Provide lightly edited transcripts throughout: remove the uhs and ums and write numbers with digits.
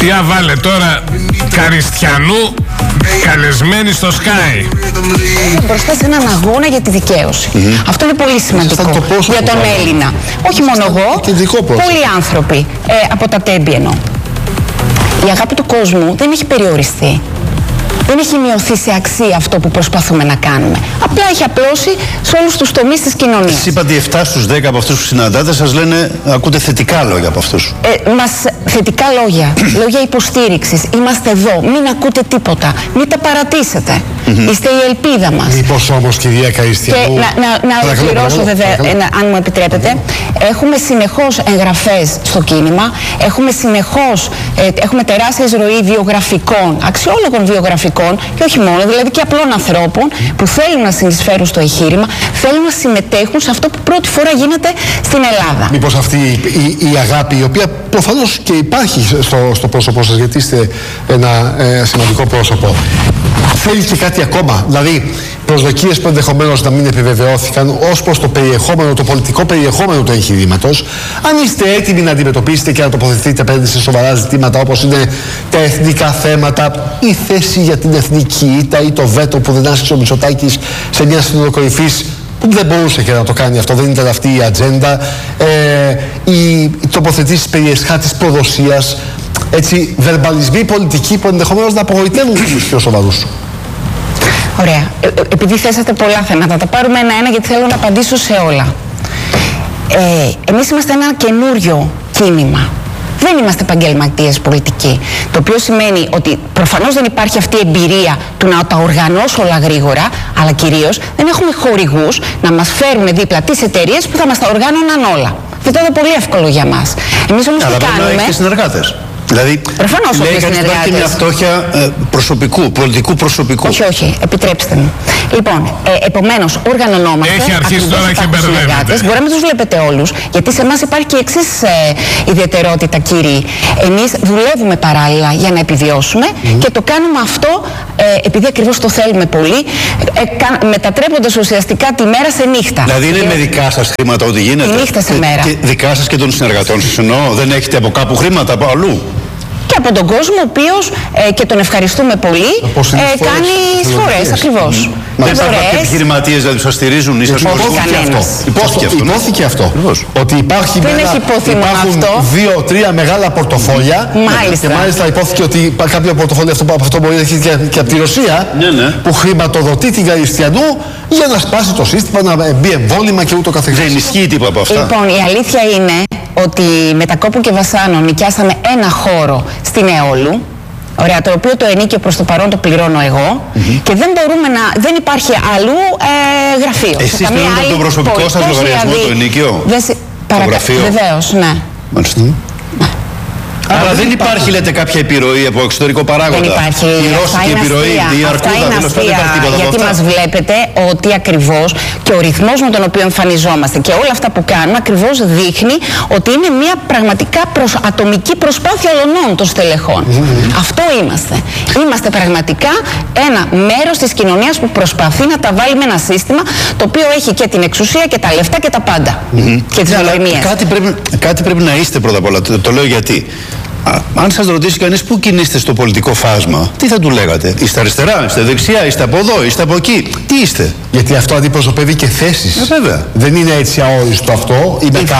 Για βάλε τώρα Καριστιανού καλεσμένη στο Sky. Μπροστά σε έναν αγώνα για τη δικαίωση. Αυτό είναι πολύ σημαντικό για τον Έλληνα. Όχι μόνο εγώ, πολλοί άνθρωποι από τα τέμπη εννοώ. Η αγάπη του κόσμου δεν έχει περιοριστεί. Δεν έχει μειωθεί σε αξία αυτό που προσπαθούμε να κάνουμε. Απλά έχει απλώσει σε όλους τους τομείς της κοινωνίας. Εσείς είπατε 7 στους 10 από αυτούς που συναντάτε σας λένε, ακούτε θετικά λόγια από αυτούς. Θετικά λόγια, λόγια υποστήριξης. Είμαστε εδώ, μην ακούτε τίποτα, μην τα παρατήσετε. Είστε η ελπίδα μας. Μήπως όμως, κυρία Καριστιανού... Να ολοκληρώσω βέβαια, αν μου επιτρέπετε. Έχουμε συνεχώς εγγραφές στο κίνημα, έχουμε τεράστιες ροή βιογραφικών, αξιόλογων βιογραφικών και όχι μόνο, δηλαδή και απλών ανθρώπων που θέλουν να συνεισφέρουν στο εγχείρημα, θέλουν να συμμετέχουν σε αυτό που πρώτη φορά γίνεται στην Ελλάδα. Μήπως αυτή η αγάπη, η οποία προφανώς και υπάρχει στο πρόσωπό σας, γιατί είστε ένα σημαντικό πρόσωπο, θέλει και κάτι ακόμα, δηλαδή προσδοκίες που ενδεχομένως να μην επιβεβαιώθηκαν ως προς το περιεχόμενο, το πολιτικό περιεχόμενο του εγχειρήματος, αν είστε έτοιμοι να αντιμετωπίσετε και να τοποθετηθείτε απέναντι σε σοβαρά ζητήματα όπως είναι τα εθνικά θέματα, η θέση για την εθνική ήττα ή το βέτο που δεν άσκησε ο Μητσοτάκης σε μια σύνοδο κορυφής που δεν μπορούσε και να το κάνει αυτό, δεν ήταν αυτή η ατζέντα, οι τοποθετήσεις περί εσχάτης προδοσίας, έτσι, βερμπαλισμοί πολιτικοί που ενδεχομένως να απογοητεύουν τους πιο σοβαρούς. Ωραία. Επειδή θέσατε πολλά θέματα, τα πάρουμε ένα-ένα γιατί θέλω να απαντήσω σε όλα. Εμείς είμαστε ένα καινούριο κίνημα. Δεν είμαστε επαγγελματίες πολιτικοί. Το οποίο σημαίνει ότι προφανώς δεν υπάρχει αυτή η εμπειρία του να τα οργανώσω όλα γρήγορα, αλλά κυρίως δεν έχουμε χορηγούς να μας φέρουν δίπλα τις εταιρείες που θα μας τα οργάνωναν όλα. Αυτό είναι πολύ εύκολο για μας. Εμείς όμως τι κάνουμε. Αλλά έχετε συνεργάτες. Δηλαδή, προφανώς λέει κανείς ότι υπάρχει μια φτώχεια πολιτικού προσωπικού. Όχι, επιτρέψτε μου. Λοιπόν, επομένως, οργανωνόμαστε. Έχει αρχίσει τώρα και μπερδεύεται. Μπορεί να μην τους βλέπετε όλους, γιατί σε εμάς υπάρχει και εξής ιδιαιτερότητα, κύριοι. Εμείς δουλεύουμε παράλληλα για να επιβιώσουμε και το κάνουμε αυτό επειδή ακριβώς το θέλουμε πολύ, μετατρέποντας ουσιαστικά τη μέρα σε νύχτα. Δηλαδή, είναι με δικά σας χρήματα ό,τι γίνεται. Νύχτα σε μέρα. Και δικά σας και των συνεργατών σας εννοώ. Δεν έχετε από κάπου χρήματα, από αλλού. Και από τον κόσμο, ο οποίος, και τον ευχαριστούμε πολύ, κάνει εισφορές, ακριβώς. Δεν υπάρχουν επιχειρηματίες να τους στηρίζουν ή σας υπόθηκε αυτό. Ότι υπάρχουν 2-3 μεγάλα πορτοφόλια. Μάλιστα. Και μάλιστα υπόθηκε ότι κάποιο πορτοφόλιο αυτό μπορεί να έχει και από τη Ρωσία, που χρηματοδοτεί την Καριστιανού για να σπάσει το σύστημα, να μπει εμβόλυμα και ούτω καθεξής. Δεν ισχύει τίποτα από αυτά. Λοιπόν, η αλήθεια είναι ότι με τα Κόπου και Βασάνων νοικιάσαμε ένα χώρο στην Εόλου, ωραία, το οποίο το ενίκιο προς το παρόν το πληρώνω εγώ και δεν υπάρχει αλλού γραφείο. Εσείς πληρώνετε τον προσωπικό σας λογαριασμό το ενίκιο, το γραφείο. Βεβαίως, ναι. Μάλιστα. Άρα δεν υπάρχει, λέτε, κάποια επιρροή από εξωτερικό παράγοντα. Δεν υπάρχει. Η ρώσικη επιρροή, η αρκούδα, δεν υπάρχει τίποτα. Γιατί μας βλέπετε ότι ακριβώς και ο ρυθμός με τον οποίο εμφανιζόμαστε και όλα αυτά που κάνουμε ακριβώς δείχνει ότι είναι μια πραγματικά ατομική προσπάθεια ολονών των στελεχών. Αυτό είμαστε. Είμαστε πραγματικά ένα μέρος της κοινωνίας που προσπαθεί να τα βάλει με ένα σύστημα το οποίο έχει και την εξουσία και τα λεφτά και τα πάντα. Και τις γνωριμίες. Κάτι πρέπει να είστε πρώτα απ' όλα. Το λέω γιατί. Αν σας ρωτήσει κανείς πού κινείστε στο πολιτικό φάσμα, τι θα του λέγατε? Είστε αριστερά, είστε δεξιά, είστε από εδώ, είστε από εκεί? Τι είστε? Γιατί αυτό αντιπροσωπεύει και θέσεις. Βέβαια. Δεν είναι έτσι αόριστο αυτό.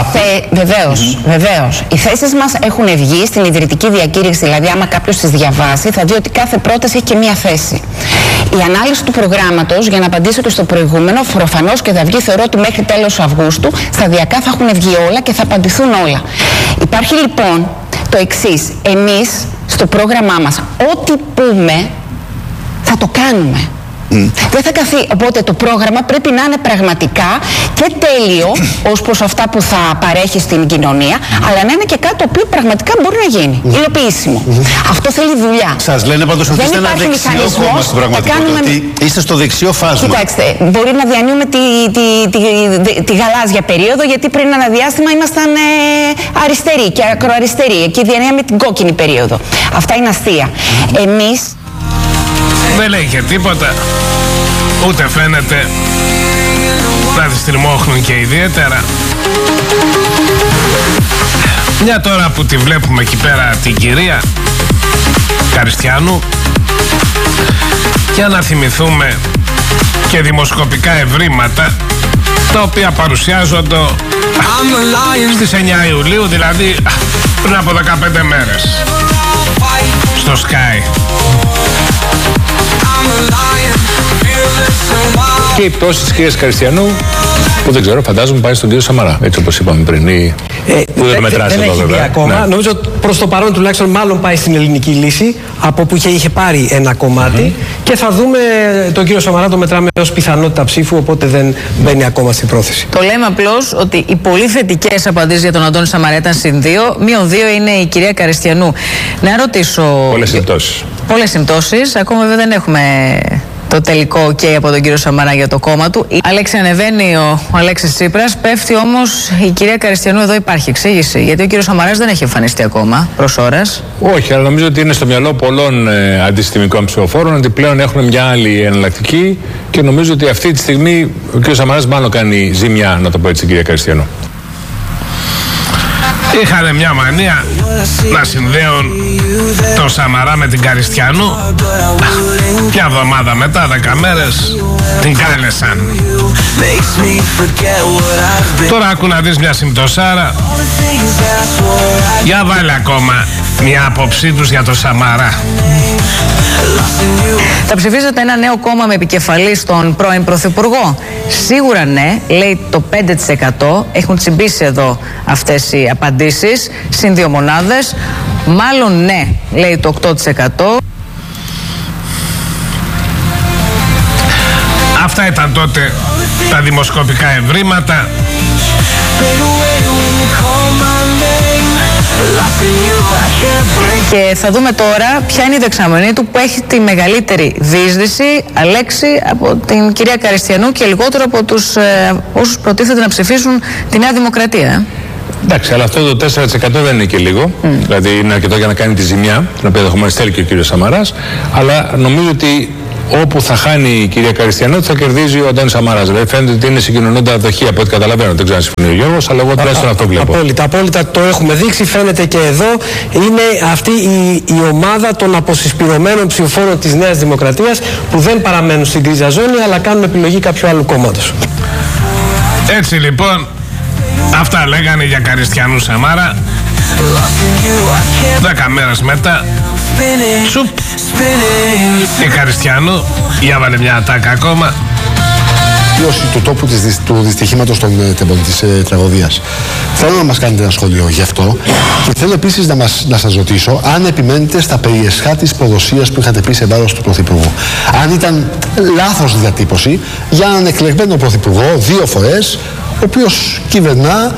Βεβαίως. Οι θέσεις μας έχουν βγει στην ιδρυτική διακήρυξη. Δηλαδή, άμα κάποιος τις διαβάσει, θα δει ότι κάθε πρόταση έχει και μία θέση. Η ανάλυση του προγράμματος, για να απαντήσω και στο προηγούμενο, προφανώς και θα βγει, θεωρώ ότι μέχρι τέλος Αυγούστου, σταδιακά θα έχουν βγει όλα και θα απαντηθούν όλα. Υπάρχει λοιπόν το εξής. Εμείς στο πρόγραμμά μας ό,τι πούμε θα το κάνουμε. Δεν θα καθεί. Οπότε το πρόγραμμα πρέπει να είναι πραγματικά και τέλειο ως προς αυτά που θα παρέχει στην κοινωνία, αλλά να είναι και κάτι το οποίο πραγματικά μπορεί να γίνει. Υλοποιήσιμο. Αυτό θέλει δουλειά. Σας λένε πάντως ότι είστε ένα δεξιό κόμμα στην πραγματικότητα. Ότι είστε στο δεξιό φάσμα. Κοιτάξτε, μπορεί να διανύουμε τη γαλάζια περίοδο, γιατί πριν ένα διάστημα ήμασταν αριστεροί και ακροαριστεροί. Εκεί διανύαμε την κόκκινη περίοδο. Αυτά είναι αστεία. Εμείς δεν λέει και τίποτα, ούτε φαίνεται να τη στριμώχνουν και ιδιαίτερα. Μια τώρα που τη βλέπουμε εκεί πέρα την κυρία, Καριστιανού, για να θυμηθούμε και δημοσκοπικά ευρήματα τα οποία παρουσιάζονται στις 9 Ιουλίου, δηλαδή πριν από 15 μέρες στο Sky. Και η πτώση της κυρίας Καριστιανού, που δεν ξέρω, φαντάζομαι πάει στον κύριο Σαμαρά, έτσι όπως είπαμε πριν, που δεν μετράσει εδώ βέβαια. Δεν έχει ακόμα. Ναι. Νομίζω προς το παρόν τουλάχιστον μάλλον πάει στην ελληνική λύση, από που είχε πάρει ένα κομμάτι, και θα δούμε, τον κύριο Σαμαρά το μετράμε ως πιθανότητα ψήφου, οπότε δεν μπαίνει ακόμα στην πρόθεση. Το λέμε απλώς ότι οι πολύ θετικές απαντήσεις για τον Αντώνη Σαμαρά ήταν συν 2, μείον 2 είναι η κυρία Καριστιανού. Να ρωτήσω... Πολλές συμπτώσεις. Πολλές συμπτώσεις, ακόμα βέβαια δεν έχουμε το τελικό OK από τον κύριο Σαμαρά για το κόμμα του. Αλέξη, ανεβαίνει ο Αλέξης Τσίπρας, πέφτει όμως η κυρία Καριστιανού. Εδώ υπάρχει εξήγηση, γιατί ο κύριος Σαμαράς δεν έχει εμφανιστεί ακόμα προς ώρας. Όχι, αλλά νομίζω ότι είναι στο μυαλό πολλών αντισυστημικών ψηφοφόρων ότι πλέον έχουν μια άλλη εναλλακτική, και νομίζω ότι αυτή τη στιγμή ο κύριος Σαμαράς μάλλον κάνει ζημιά, να το πω έτσι, κυρία Καριστιανού. Είχαν μια μανία να συνδέουν τον Σαμαρά με την Καριστιανού. Μια εβδομάδα μετά, 10 μέρες, την κάλεσαν. Τώρα άκου να δεις μια συμπτωσάρα. Για βάλε ακόμα μια άποψή τους για τον Σαμαρά. Θα ψηφίσετε ένα νέο κόμμα με επικεφαλή στον πρώην Πρωθυπουργό? Σίγουρα ναι, λέει το 5%. Έχουν τσιμπήσει εδώ αυτές οι απαντήσεις, συν 2 μονάδες. Μάλλον ναι, λέει το 8%. Αυτά ήταν τότε τα δημοσκοπικά ευρήματα. Και θα δούμε τώρα ποια είναι η δεξαμενή του που έχει τη μεγαλύτερη διείσδυση, Αλέξη, από την κυρία Καριστιανού και λιγότερο από τους όσους προτίθεται να ψηφίσουν τη Νέα Δημοκρατία. Εντάξει, αλλά αυτό το 4% δεν είναι και λίγο. Δηλαδή είναι αρκετό για να κάνει τη ζημιά, την οποία ενδεχομένως θέλει και ο κύριος Σαμαράς. Αλλά νομίζω ότι όπου θα χάνει η κυρία Καριστιανού θα κερδίζει ο Αντώνης Σαμαράς. Δηλαδή φαίνεται ότι είναι συγκοινωνούντα δοχεία από ό,τι καταλαβαίνω. Δεν ξέρω αν συμφωνεί ο Γιώργος, αλλά εγώ τουλάχιστον αυτό βλέπω. Απόλυτα το έχουμε δείξει. Φαίνεται και εδώ. Είναι αυτή η ομάδα των αποσυσπηρωμένων ψηφοφόρων της Νέας Δημοκρατίας που δεν παραμένουν στην γκρίζα ζώνη, αλλά κάνουν επιλογή κάποιου άλλου κόμματος. Έτσι λοιπόν, αυτά λέγανε για Καριστιανού Σαμάρα. 10 μέρες μετά, τσουπ, η Καριστιανού για βάλε μια ατάκα ακόμα. Του τόπου του δυστυχήματος των τεμπών της τραγωδίας. Θέλω να μας κάνετε ένα σχόλιο γι' αυτό, και θέλω επίσης να σας ρωτήσω αν επιμένετε στα περιεσχά της προδοσίας που είχατε πει σε βάρος του Πρωθυπουργού. Αν ήταν λάθος διατύπωση για έναν εκλεγμένο Πρωθυπουργό 2 φορές, ο οποίος κυβερνά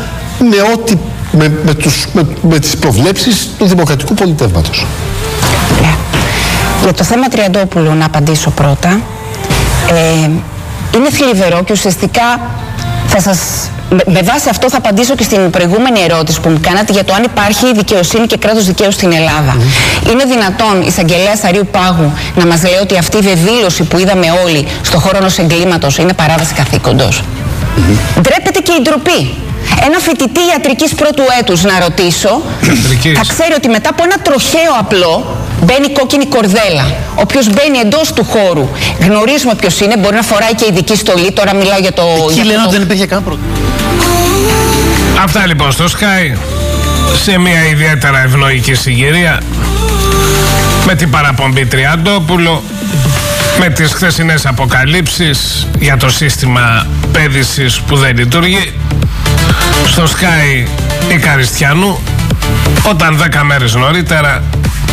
με τις προβλέψεις του δημοκρατικού πολιτεύματος. Για το θέμα Τριαντόπουλου να απαντήσω πρώτα. Είναι θλιβερό και ουσιαστικά με βάση αυτό θα απαντήσω και στην προηγούμενη ερώτηση που μου κάνατε για το αν υπάρχει δικαιοσύνη και κράτος δικαίου στην Ελλάδα. Είναι δυνατόν η εισαγγελέας Αρείου Πάγου να μας λέει ότι αυτή η βεβήλωση που είδαμε όλοι στον χώρο ενός εγκλήματος είναι παράβαση καθήκοντος? Ντρέπεται και η ντροπή. Ένα φοιτητή ιατρικής πρώτου έτους, να ρωτήσω, θα ξέρει ότι μετά από ένα τροχαίο απλό μπαίνει κόκκινη κορδέλα. Όποιος μπαίνει εντός του χώρου, γνωρίζουμε ποιος είναι, μπορεί να φοράει και ειδική στολή. Τώρα μιλάω για το... Εκεί λένε ότι δεν υπήρχε καν πρώτο. Αυτά λοιπόν στο Sky, σε μια ιδιαίτερα ευνοϊκή συγκυρία, με την παραπομπή Τριαντόπουλο, με τις χθεσινές αποκαλύψεις για το σύστημα πέδησης που δεν λειτουργεί. Στο Sky η Καριστιανού, όταν 10 μέρες νωρίτερα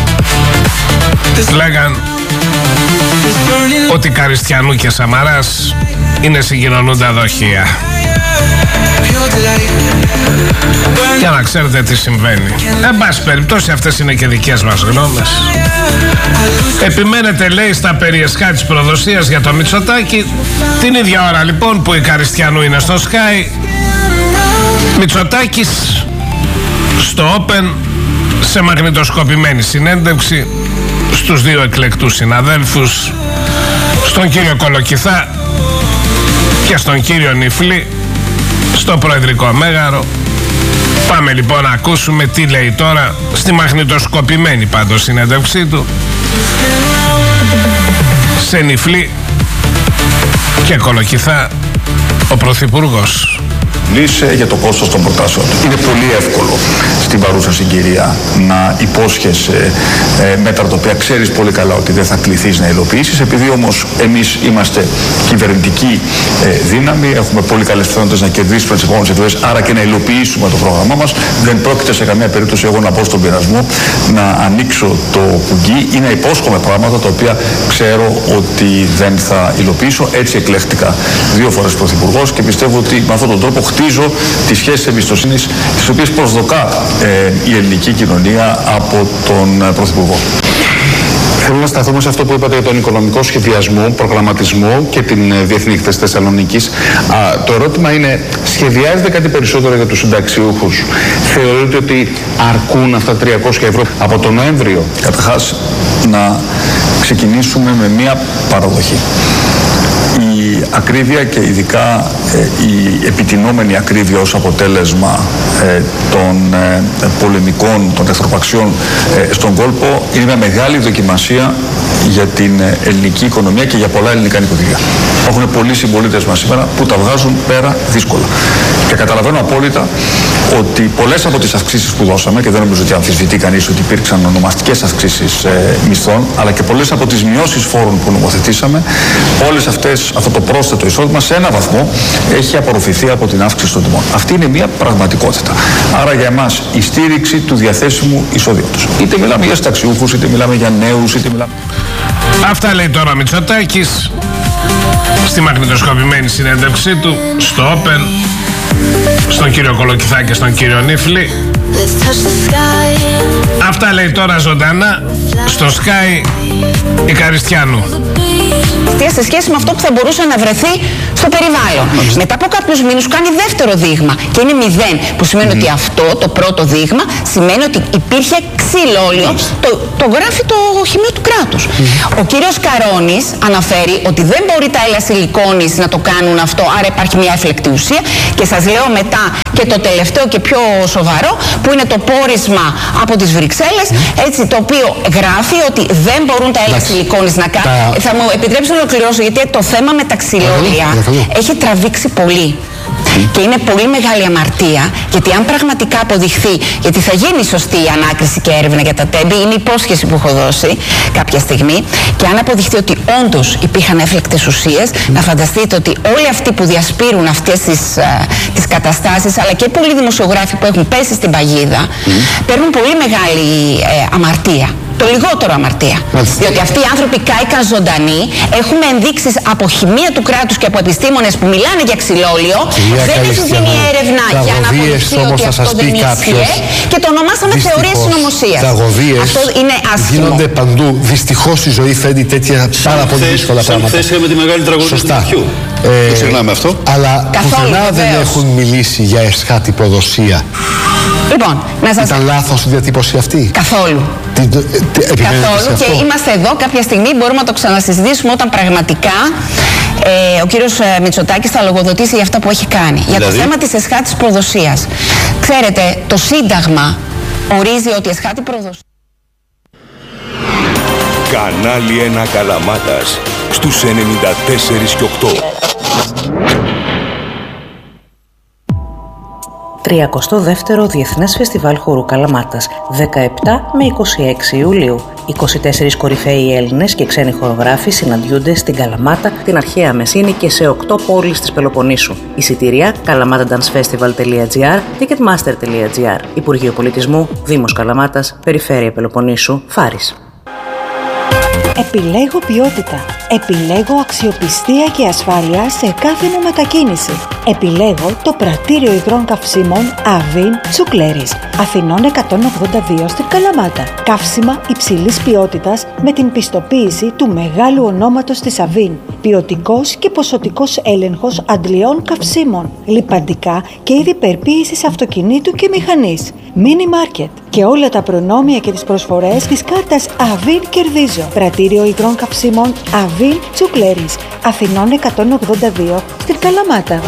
λέγαν ότι Καριστιανού και Σαμαράς είναι συγκοινωνούντα δοχεία. Για να ξέρετε τι συμβαίνει. Εν πάση περιπτώσει, αυτές είναι και δικές μας γνώμες. Επιμένετε, λέει, στα περιεσχά της προδοσίας για το Μητσοτάκη. Την ίδια ώρα λοιπόν που η Καριστιανού είναι στο Sky, Μητσοτάκης στο Open, σε μαγνητοσκοπημένη συνέντευξη στους 2 εκλεκτούς συναδέλφους, στον κύριο Κολοκυθά και στον κύριο Νιφλή, στο Προεδρικό Μέγαρο. Πάμε λοιπόν να ακούσουμε τι λέει τώρα στη μαγνητοσκοπημένη πάντως συνέντευξή του σε Νιφλή και Κολοκυθά ο Πρωθυπουργός. Λύσε για το κόστος των προτάσεων. Είναι πολύ εύκολο στην παρούσα συγκυρία να υπόσχεσαι μέτρα τα οποία ξέρεις πολύ καλά ότι δεν θα κληθείς να υλοποιήσεις. Επειδή όμως εμείς είμαστε κυβερνητική δύναμη, έχουμε πολύ καλές πιθανότητες να κερδίσουμε τις επόμενες εκλογές, άρα και να υλοποιήσουμε το πρόγραμμά μας, δεν πρόκειται σε καμία περίπτωση εγώ να μπω στον πειρασμό να ανοίξω το κουγκί ή να υπόσχομαι πράγματα τα οποία ξέρω ότι δεν θα υλοποιήσω. Έτσι εκλέχτηκα 2 φορές πρωθυπουργός και πιστεύω ότι με αυτόν τον τρόπο χτίζω τις σχέσεις εμπιστοσύνης τις οποίες προσδοκά η ελληνική κοινωνία από τον Πρωθυπουργό. Θέλω να σταθούμε σε αυτό που είπατε για τον οικονομικό σχεδιασμό, προγραμματισμό και την Διεθνή Έκθεση Θεσσαλονίκης. Το ερώτημα είναι, σχεδιάζετε κάτι περισσότερο για τους συνταξιούχους? Θεωρείτε ότι αρκούν αυτά 300 ευρώ από τον Νοέμβριο? Καταρχάς, να ξεκινήσουμε με μία παραδοχή. Η ακρίβεια και ειδικά η επιτινόμενη ακρίβεια ως αποτέλεσμα των πολεμικών, των εχθροπαξιών στον κόλπο είναι μια μεγάλη δοκιμασία για την ελληνική οικονομία και για πολλά ελληνικά νοικοκυριά. Υπάρχουν πολλοί συμπολίτες μας σήμερα που τα βγάζουν πέρα δύσκολα. Και καταλαβαίνω απόλυτα ότι πολλές από τις αυξήσεις που δώσαμε, και δεν νομίζω ότι αμφισβητεί κανείς ότι υπήρξαν ονομαστικές αυξήσεις μισθών, αλλά και πολλές από τις μειώσεις φόρων που νομοθετήσαμε, όλες αυτές, αυτό το πρόσθετο εισόδημα σε ένα βαθμό έχει απορροφηθεί από την αύξηση των τιμών. Αυτή είναι μια πραγματικότητα. Άρα για εμάς η στήριξη του διαθέσιμου εισοδήματος. Είτε μιλάμε για συνταξιούχους, είτε μιλάμε για νέους, είτε μιλάμε. Αυτά λέει τώρα ο Μητσοτάκης στη μαγνητοσκοπημένη συνέντευξή του στο Open, στον κύριο Κολοκυθά και στον κύριο Νίφλη. Αυτά λέει τώρα ζωντανά στο Sky η Καριστιανού. Σε σχέση με αυτό που θα μπορούσε να βρεθεί στο περιβάλλον. Μετά από κάποιους μήνες κάνει δεύτερο δείγμα και είναι 0, που σημαίνει ότι αυτό το πρώτο δείγμα σημαίνει ότι υπήρχε ξυλόλιο, το γράφει το χημείο του κράτους. Ο κύριος Καρώνης αναφέρει ότι δεν μπορεί τα έλαια σιλικόνης να το κάνουν αυτό, άρα υπάρχει μια έφλεκτη ουσία, και σας λέω μετά και το τελευταίο και πιο σοβαρό, που είναι το πόρισμα από τις Βρυξέλλες, έτσι, το οποίο γράφει ότι δεν μπορούν τα έλαια σιλικόνης να κάνουν. Θα μου επιτρέψετε να ολοκληρώσω, γιατί το θέμα με τα ξυλόλια έχει τραβήξει πολύ. Και είναι πολύ μεγάλη αμαρτία, γιατί αν πραγματικά αποδειχθεί, γιατί θα γίνει σωστή η ανάκριση και έρευνα για τα τέμπη, είναι η υπόσχεση που έχω δώσει κάποια στιγμή, και αν αποδειχθεί ότι όντως υπήρχαν έφλεκτες ουσίες, να φανταστείτε ότι όλοι αυτοί που διασπείρουν αυτές τις καταστάσεις, αλλά και πολλοί δημοσιογράφοι που έχουν πέσει στην παγίδα, παίρνουν πολύ μεγάλη αμαρτία. Το λιγότερο αμαρτία. Διότι αυτοί οι άνθρωποι κάηκαν ζωντανοί. Έχουμε ενδείξεις από χημεία του κράτους και από επιστήμονες που μιλάνε για ξυλόλιο. Δεν έχει γίνει έρευνα για να αποδειχθεί ότι αυτό δεν ισχύει. Και το ονομάσαμε θεωρία συνωμοσίας. Αυτό είναι άσχημο. Γίνονται παντού. Δυστυχώς η ζωή φέρνει τέτοια πάρα πολύ δύσκολα πράγματα. Σαν χθες είχαμε τη μεγάλη τραγωδία του σπιτιού. Το ξεχνάμε αυτό. Αλλά πουθενά δεν έχουν μιλήσει για εσχάτη προδοσία. Λοιπόν, ήταν λάθος η διατύπωση αυτή? Καθόλου. Καθόλου, και είμαστε εδώ κάποια στιγμή, μπορούμε να το ξανασυζητήσουμε όταν πραγματικά ο κύριος Μητσοτάκης θα λογοδοτήσει για αυτά που έχει κάνει. Για το θέμα της εσχάτης προδοσίας. Ξέρετε, το Σύνταγμα ορίζει ότι η εσχάτη προδοσία... Κανάλι 1 Καλαμάτας στους 94 και 8. 32ο Διεθνές Φεστιβάλ Χορού Καλαμάτας, 17 με 26 Ιουλίου. 24 κορυφαίοι Έλληνες και ξένοι χορογράφοι συναντιούνται στην Καλαμάτα, την αρχαία Μεσίνη και σε 8 πόλεις της Πελοποννήσου. Εισιτήρια kalamatadancefestival.gr, ticketmaster.gr. Υπουργείο Πολιτισμού, Δήμος Καλαμάτας, Περιφέρεια Πελοποννήσου, Φάρης. Επιλέγω ποιότητα. Επιλέγω αξιοπιστία και ασφάλεια σε κάθε μου μετακίνηση. Επιλέγω το πρατήριο υγρών καυσίμων Avin Τσουκλέρης, Αθηνών 182 στην Καλαμάτα. Καύσιμα υψηλής ποιότητας με την πιστοποίηση του μεγάλου ονόματος της Avin. Ποιοτικός και ποσοτικός έλεγχος αντλειών καυσίμων. Λιπαντικά και είδη περποίησης αυτοκινήτου και μηχανής. Mini Market. Και όλα τα προνόμια και τις προσφορές της κάρτας Avin Κερδίζω. Πρατήριο υγρών καυσίμων Avin Τσουκλέρης, Αθηνών 182 στην Καλαμάτα.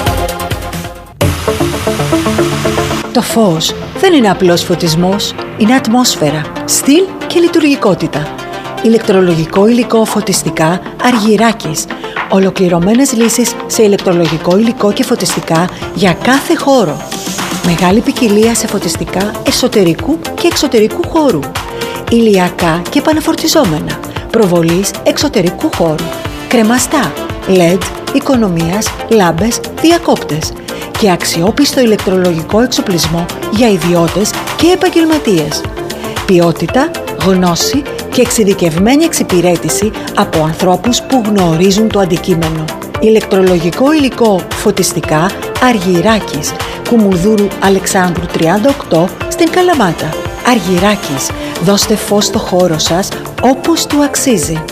Το φως δεν είναι απλός φωτισμός, είναι ατμόσφαιρα, στυλ και λειτουργικότητα. Ηλεκτρολογικό υλικό φωτιστικά Αργυράκης. Ολοκληρωμένες λύσεις σε ηλεκτρολογικό υλικό και φωτιστικά για κάθε χώρο. Μεγάλη ποικιλία σε φωτιστικά εσωτερικού και εξωτερικού χώρου. Ηλιακά και επαναφορτιζόμενα. Προβολής εξωτερικού χώρου. Κρεμαστά, LED, οικονομίας, λάμπες, διακόπτες. Και αξιόπιστο ηλεκτρολογικό εξοπλισμό για ιδιώτες και επαγγελματίες. Ποιότητα, γνώση και εξειδικευμένη εξυπηρέτηση από ανθρώπους που γνωρίζουν το αντικείμενο. Ηλεκτρολογικό υλικό φωτιστικά Αργυράκης, Κουμουνδούρου Αλεξάνδρου 38 στην Καλαμάτα. Αργυράκης, δώστε φως στο χώρο σας όπως του αξίζει.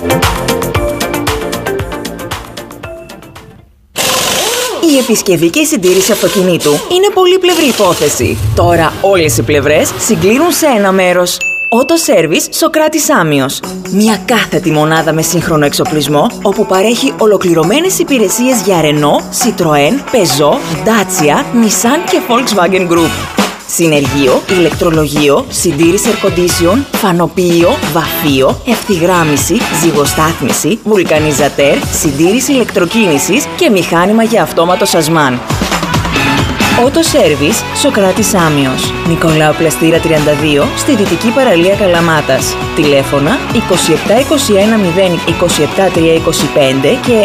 Η επισκευή και η συντήρηση αυτοκινήτου είναι πολύπλευρη υπόθεση. Τώρα όλες οι πλευρές συγκλίνουν σε ένα μέρος. Auto Service Σοκράτης Άμιος. Μια κάθετη μονάδα με σύγχρονο εξοπλισμό, όπου παρέχει ολοκληρωμένες υπηρεσίες για Renault, Citroën, Peugeot, Dacia, Nissan και Volkswagen Group. Συνεργείο, ηλεκτρολογείο, συντήρηση air condition, φανοποιείο, βαφείο, ευθυγράμμιση, ζυγοστάθμιση, βουλκανιζατέρ, συντήρηση ηλεκτροκίνησης και μηχάνημα για αυτόματο σασμάν. Auto Service Σοκράτης Άμιος. Νικολάου Πλαστήρα 32 στη Δυτική Παραλία Καλαμάτας. Τηλέφωνα 2721 0 27 325 και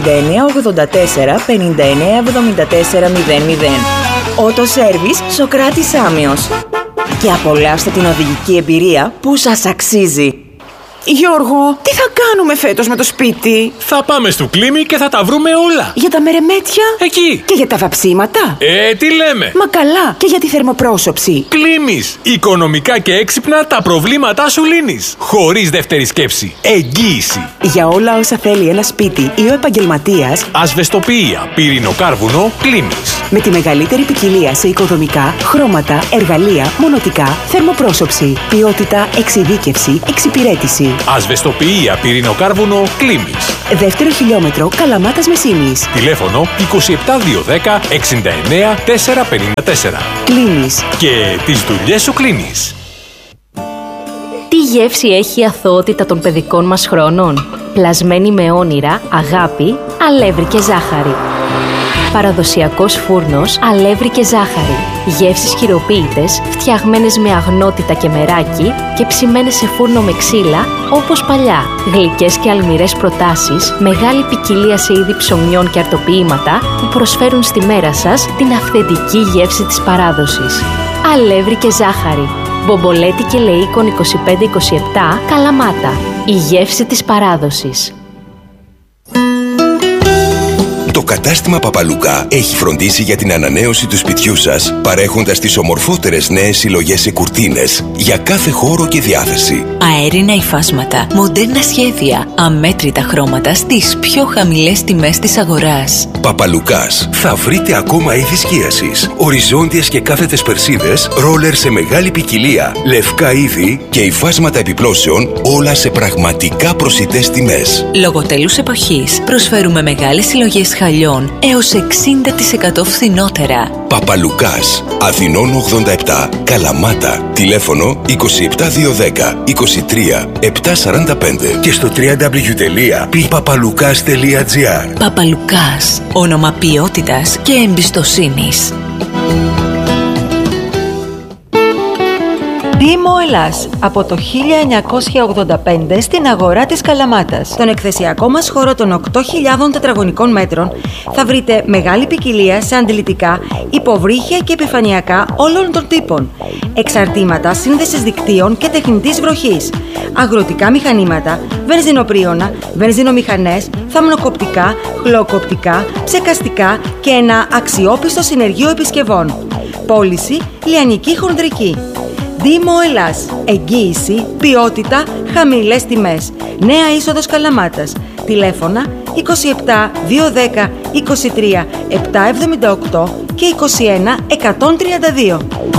6984 59 74 00. Auto Service Σοκράτης Άμιος. Και απολαύστε την οδηγική εμπειρία που σας αξίζει. Γιώργο, τι θα κάνουμε φέτος με το σπίτι? Θα πάμε στο Κλίμι και θα τα βρούμε όλα. Για τα μερεμέτια? Εκεί. Και για τα βαψίματα? Τι λέμε? Μα καλά, και για τη θερμοπρόσωψη. Κλίμις. Οικονομικά και έξυπνα τα προβλήματά σου λύνεις. Χωρίς δεύτερη σκέψη. Εγγύηση. Για όλα όσα θέλει ένα σπίτι ή ο επαγγελματίας. Ασβεστοποιεία, πυρηνοκάρβουνο, Κλίμις. Με τη μεγαλύτερη ποικιλία σε οικοδομικά, χρώματα, εργαλεία, μονοτικά, θερμοπρόσωψη, ποιότητα, εξειδίκευση, εξυπηρέτηση. Ασβεστοποιεία, πυρηνοκάρβουνο, Κλίμις. Δεύτερο χιλιόμετρο, Καλαμάτας Μεσίνης. Τηλέφωνο 27210 69 454. Κλίμις. Και τις δουλειές σου κλείνεις. Τι γεύση έχει η αθωότητα των παιδικών μας χρόνων? Πλασμένη με όνειρα, αγάπη, αλεύρι και ζάχαρη. Παραδοσιακός φούρνος, αλεύρι και ζάχαρη. Γεύσεις χειροποίητες, φτιαγμένες με αγνότητα και μεράκι και ψημένες σε φούρνο με ξύλα, όπως παλιά. Γλυκές και αλμυρές προτάσεις, μεγάλη ποικιλία σε είδη ψωμιών και αρτοποιήματα που προσφέρουν στη μέρα σας την αυθεντική γεύση της παράδοσης. Αλεύρι και ζάχαρη. Μπομπολέτη και Λεΐκον 25-27, Καλαμάτα. Η γεύση της παράδοσης. Το κατάστημα Παπαλουκά έχει φροντίσει για την ανανέωση του σπιτιού σας, παρέχοντας τις ομορφότερες νέες συλλογές σε κουρτίνες για κάθε χώρο και διάθεση. Αέρινα υφάσματα, μοντέρνα σχέδια, αμέτρητα χρώματα στις πιο χαμηλές τιμές της αγοράς. Παπαλουκάς. Θα βρείτε ακόμα είδη σκίασης, οριζόντιες και κάθετες περσίδες, ρόλερ σε μεγάλη ποικιλία, λευκά είδη και υφάσματα επιπλώσεων, όλα σε πραγματικά προσιτές τιμές. Λόγω τέλους εποχής προσφέρουμε μεγάλες συλλογές χαλιών έως 60% φθηνότερα. Παπαλουκάς, Αθηνών 87, Καλαμάτα. Τηλέφωνο 27210 23 745 και στο www.papalukas.gr. Παπαλουκάς, όνομα ποιότητας και εμπιστοσύνης. Δήμο Ελλάς, από το 1985 στην αγορά της Καλαμάτας. Στον εκθεσιακό μας χώρο των 8.000 τετραγωνικών μέτρων θα βρείτε μεγάλη ποικιλία σε αντιλητικά, υποβρύχια και επιφανειακά όλων των τύπων. Εξαρτήματα σύνδεσης δικτύων και τεχνητής βροχής. Αγροτικά μηχανήματα, βενζινοπρίωνα, βενζινομηχανές, θαμνοκοπτικά, χλωκοπτικά, ψεκαστικά και ένα αξιόπιστο συνεργείο επισκευών. Πώληση λιανική χονδρική. Δήμο Ελλάς. Εγγύηση, ποιότητα, χαμηλές τιμές. Νέα είσοδος Καλαμάτας. Τηλέφωνα 27 210 23 778 και 21 132.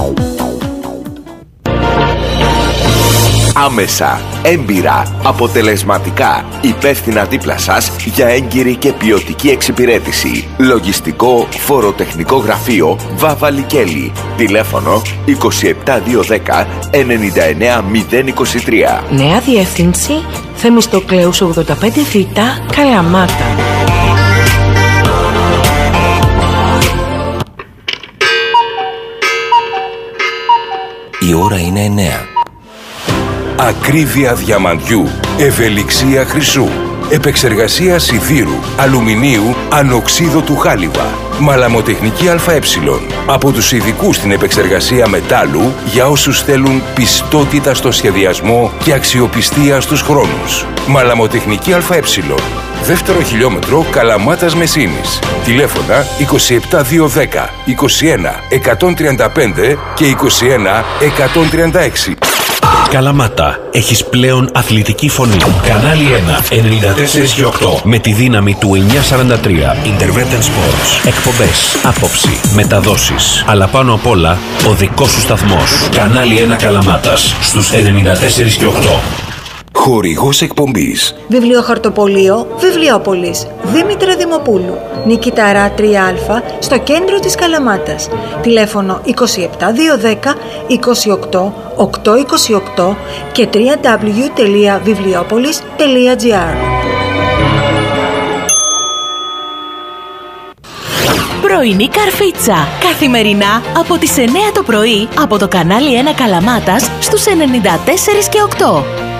Άμεσα, έμπειρα, αποτελεσματικά, υπεύθυνα δίπλα σας για έγκυρη και ποιοτική εξυπηρέτηση. Λογιστικό φοροτεχνικό γραφείο Βάβα Λικέλη. Τηλέφωνο 27210 99 023. Νέα διεύθυνση Θεμιστοκλέους 85 Β, Καλαμάτα. Η ώρα είναι 9. Ακρίβεια διαμαντιού, ευελιξία χρυσού, επεξεργασία σιδήρου, αλουμινίου, ανοξίδωτου χάλιβα, μαλαμοτεχνική ΑΕ. Από τους ειδικούς στην επεξεργασία μετάλλου για όσους θέλουν πιστότητα στο σχεδιασμό και αξιοπιστία στους χρόνους. Μαλαμοτεχνική ΑΕ. Δεύτερο χιλιόμετρο Καλαμάτας Μεσίνης. Τηλέφωνα 27210, 21 135 και 21 136. Καλαμάτα, έχεις πλέον αθλητική φωνή. Κανάλι 1, 94 και 8. Με τη δύναμη του 943. Intervention Sports. Εκπομπές, άποψη, μεταδόσεις. Αλλά πάνω απ' όλα, ο δικός σου σταθμός. Κανάλι 1 Καλαμάτας, στους 94 και 8. Χορηγός εκπομπής. Βιβλιοχαρτοπωλείο Βιβλιόπολης. Δήμητρα Δημοπούλου. Νικηταρά 3α στο κέντρο της Καλαμάτας. Τηλέφωνο 27210 28 828 και www.βιβλιόπολης.gr. Πρωινή Καρφίτσα. Καθημερινά από τις 9 το πρωί από το κανάλι 1 Καλαμάτας στους 94 και 8.